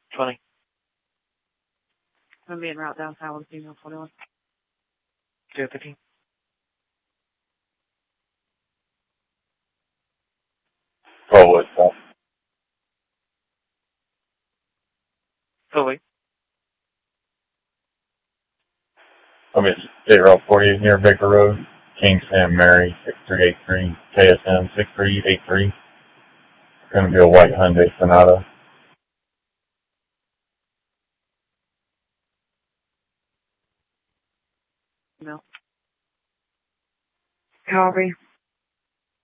20. I'm being route downtown with female 21. 015. Oh, what's that? Fully. I'm at State Route 40 near Baker Road, King Sam Mary, 6383, KSM 6383. It's going to be a white Hyundai Sonata. No. Copy.